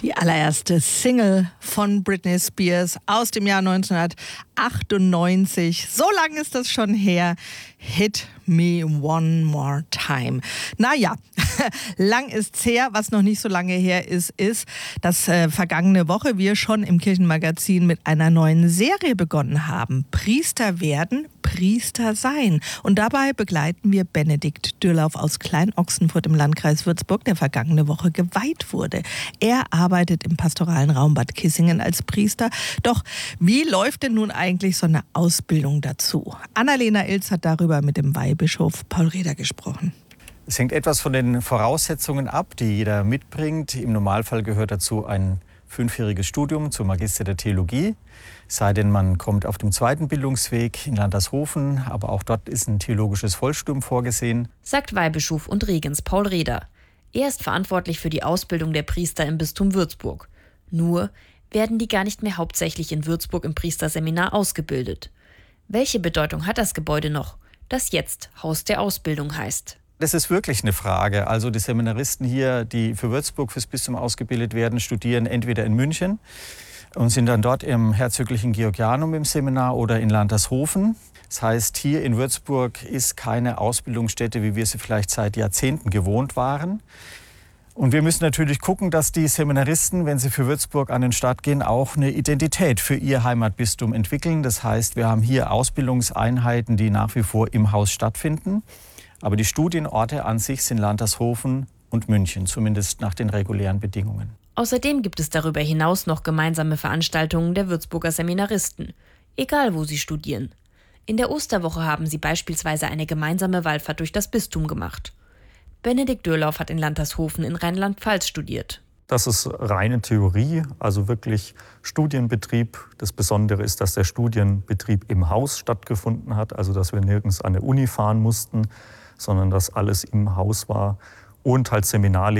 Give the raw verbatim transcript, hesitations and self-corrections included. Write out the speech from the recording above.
Die allererste Single von Britney Spears aus dem Jahr neunzehnhundertachtundneunzig. So lange ist das schon her. Hit Me One More Time. Naja, lang ist's her. Was noch nicht so lange her ist, ist, dass äh, vergangene Woche wir schon im Kirchenmagazin mit einer neuen Serie begonnen haben. Priester werden, Priester sein. Und dabei begleiten wir Benedikt Dürlauf aus Klein-Ochsenfurt im Landkreis Würzburg, der vergangene Woche geweiht wurde. Er arbeitet im pastoralen Raum Bad Kissingen als Priester. Doch wie läuft denn nun eigentlich so eine Ausbildung dazu? Annalena Ilz hat darüber mit dem Weihbischof Paul Reder gesprochen. Es hängt etwas von den Voraussetzungen ab, die jeder mitbringt. Im Normalfall gehört dazu ein fünfjähriges Studium zum Magister der Theologie. Es sei denn, man kommt auf dem zweiten Bildungsweg in Landershofen, aber auch dort ist ein theologisches Vollstudium vorgesehen. Sagt Weihbischof und Regens Paul Reder. Er ist verantwortlich für die Ausbildung der Priester im Bistum Würzburg. Nur werden die gar nicht mehr hauptsächlich in Würzburg im Priesterseminar ausgebildet. Welche Bedeutung hat das Gebäude noch, das jetzt Haus der Ausbildung heißt? Das ist wirklich eine Frage. Also die Seminaristen hier, die für Würzburg fürs Bistum ausgebildet werden, studieren entweder in München und sind dann dort im Herzoglichen Georgianum im Seminar oder in Landershofen. Das heißt, hier in Würzburg ist keine Ausbildungsstätte, wie wir sie vielleicht seit Jahrzehnten gewohnt waren. Und wir müssen natürlich gucken, dass die Seminaristen, wenn sie für Würzburg an den Start gehen, auch eine Identität für ihr Heimatbistum entwickeln. Das heißt, wir haben hier Ausbildungseinheiten, die nach wie vor im Haus stattfinden. Aber die Studienorte an sich sind Landershofen und München, zumindest nach den regulären Bedingungen. Außerdem gibt es darüber hinaus noch gemeinsame Veranstaltungen der Würzburger Seminaristen, egal wo sie studieren. In der Osterwoche haben sie beispielsweise eine gemeinsame Wallfahrt durch das Bistum gemacht. Benedikt Dürlauf hat in Landershofen in Rheinland-Pfalz studiert. Das ist reine Theorie, also wirklich Studienbetrieb. Das Besondere ist, dass der Studienbetrieb im Haus stattgefunden hat, also dass wir nirgends an eine Uni fahren mussten, sondern dass alles im Haus war und halt Seminarleben.